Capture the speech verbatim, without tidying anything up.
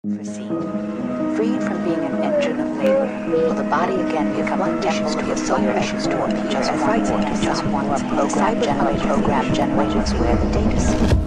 foreseen. Freed from being an engine of labor, will the body again become a temple of the solar eggs to appear just one more, just one more program generator, program generator, where the data